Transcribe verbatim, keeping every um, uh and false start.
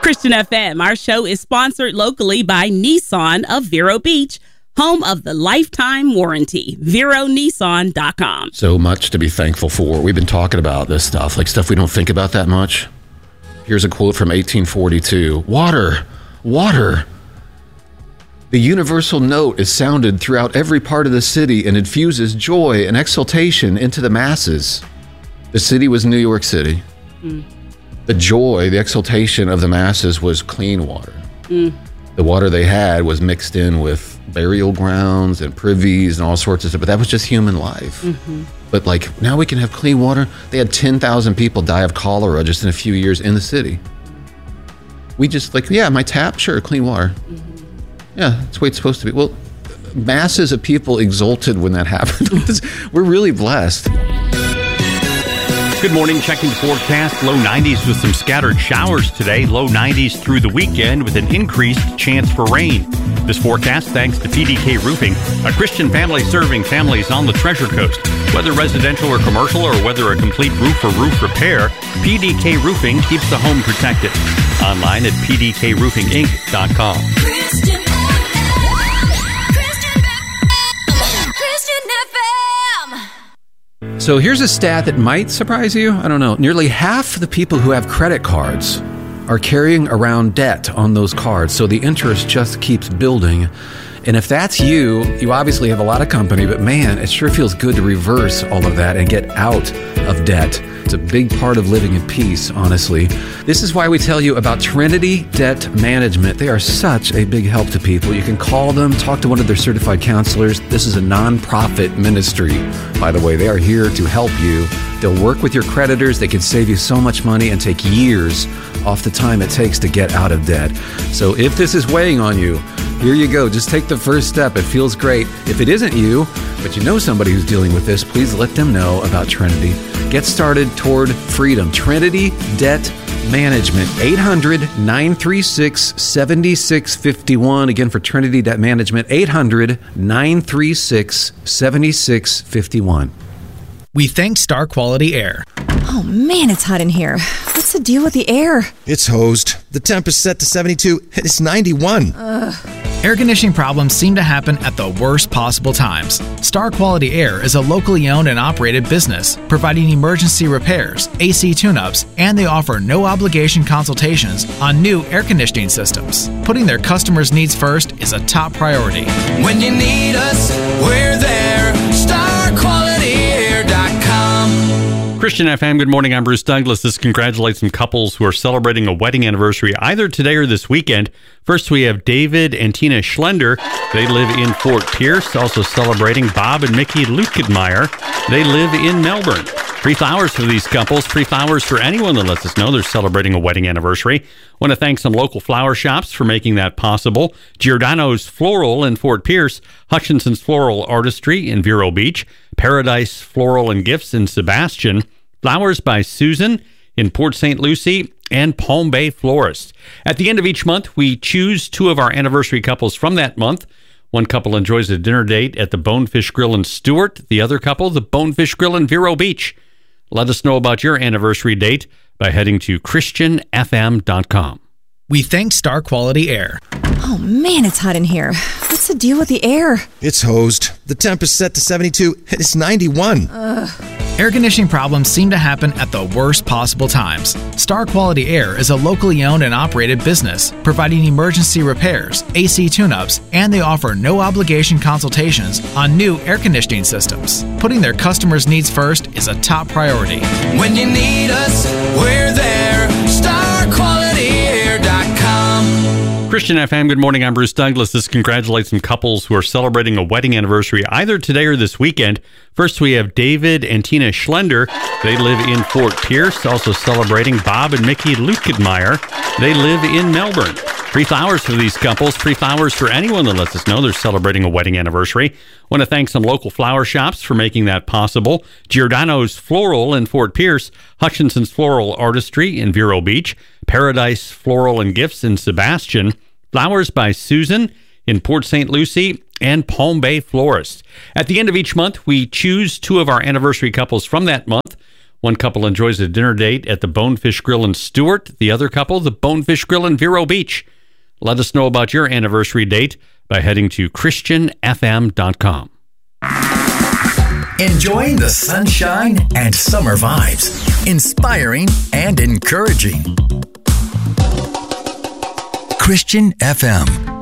Christian F M, our show is sponsored locally by Nissan of Vero Beach, home of the lifetime warranty. Vero Nissan dot com. So much to be thankful for. We've been talking about this stuff, like stuff we don't think about that much. Here's a quote from eighteen forty-two. Water, water. The universal note is sounded throughout every part of the city and infuses joy and exultation into the masses. The city was New York City. Mm. The joy, the exultation of the masses was clean water. Mm. The water they had was mixed in with burial grounds and privies and all sorts of stuff, but that was just human life. Mm-hmm. But like, now we can have clean water. They had ten thousand people die of cholera just in a few years in the city. We just like, yeah, my tap, sure, clean water. Mm-hmm. Yeah, that's the way it's supposed to be. Well, masses of people exulted when that happened. We're really blessed. Good morning. Checking the forecast. Low nineties with some scattered showers today. Low nineties through the weekend with an increased chance for rain. This forecast thanks to P D K Roofing, a Christian family serving families on the Treasure Coast. Whether residential or commercial or whether a complete roof or roof repair, P D K Roofing keeps the home protected. Online at p d k roofing inc dot com. Christian F M. Christian F M. So here's a stat that might surprise you. I don't know. Nearly half the people who have credit cards are carrying around debt on those cards. So the interest just keeps building. And if that's you, you obviously have a lot of company, but man, it sure feels good to reverse all of that and get out of debt. It's a big part of living in peace, honestly. This is why we tell you about Trinity Debt Management. They are such a big help to people. You can call them, talk to one of their certified counselors. This is a nonprofit ministry, by the way. They are here to help you. They'll work with your creditors. They can save you so much money and take years off the time it takes to get out of debt. So if this is weighing on you, here you go. Just take the first step. It feels great. If it isn't you, but you know somebody who's dealing with this, please let them know about Trinity. Get started toward freedom. Trinity Debt Management, eight hundred, nine three six, seven six five one. Again, for Trinity Debt Management, eight hundred, nine three six, seven six five one. We thank Star Quality Air. Oh man, it's hot in here. What's the deal with the air? It's hosed. The temp is set to seventy-two and it's ninety-one. Ugh. Air conditioning problems seem to happen at the worst possible times. Star Quality Air is a locally owned and operated business, providing emergency repairs, A C tune-ups, and they offer no-obligation consultations on new air conditioning systems. Putting their customers' needs first is a top priority. When you need us, we're there. star quality air dot com. Christian F M, good morning. I'm Bruce Douglas. This congratulates some couples who are celebrating a wedding anniversary either today or this weekend. First, we have David and Tina Schlender. They live in Fort Pierce. Also celebrating Bob and Mickey Lukedmeyer. They live in Melbourne. Free flowers for these couples. Free flowers for anyone that lets us know they're celebrating a wedding anniversary. Want to thank some local flower shops for making that possible. Giordano's Floral in Fort Pierce. Hutchinson's Floral Artistry in Vero Beach. Paradise Floral and Gifts in Sebastian. Flowers by Susan in Port Saint Lucie, and Palm Bay Florist. At the end of each month, we choose two of our anniversary couples from that month. One couple enjoys a dinner date at the Bonefish Grill in Stewart. The other couple, the Bonefish Grill in Vero Beach. Let us know about your anniversary date by heading to christian f m dot com. We thank Star Quality Air. Oh man, it's hot in here. What's the deal with the air? It's hosed. The temp is set to seventy-two and it's ninety-one. Ugh. Air conditioning problems seem to happen at the worst possible times. Star Quality Air is a locally owned and operated business, providing emergency repairs, A C tune-ups, and they offer no-obligation consultations on new air conditioning systems. Putting their customers' needs first is a top priority. When you need us, we're there. star quality air dot com. Christian F M, good morning. I'm Bruce Douglas. This congratulates some couples who are celebrating a wedding anniversary either today or this weekend. First, we have David and Tina Schlender. They live in Fort Pierce. Also celebrating Bob and Mickey Lukedmeyer. They live in Melbourne. Free flowers for these couples. Free flowers for anyone that lets us know they're celebrating a wedding anniversary. Want to thank some local flower shops for making that possible. Giordano's Floral in Fort Pierce. Hutchinson's Floral Artistry in Vero Beach. Paradise Floral and Gifts in Sebastian. Flowers by Susan in Port Saint Lucie, and Palm Bay Florist. At the end of each month, we choose two of our anniversary couples from that month. One couple enjoys a dinner date at the Bonefish Grill in Stewart. The other couple, the Bonefish Grill in Vero Beach. Let us know about your anniversary date by heading to Christian F M dot com. Enjoying the sunshine and summer vibes. Inspiring and encouraging. Christian F M.